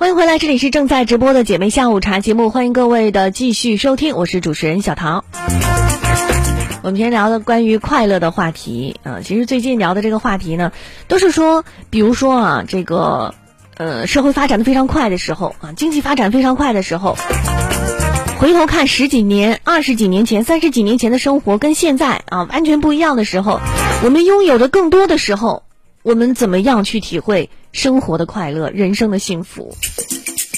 欢迎回来，这里是正在直播的姐妹下午茶节目，欢迎各位的继续收听，我是主持人小桃。我们今天聊的关于快乐的话题其实最近聊的这个话题呢，都是说，比如说这个社会发展的非常快的时候经济发展非常快的时候，回头看10几年、20几年前、30几年前的生活跟现在完全不一样的时候，我们拥有的更多的时候，我们怎么样去体会生活的快乐、人生的幸福？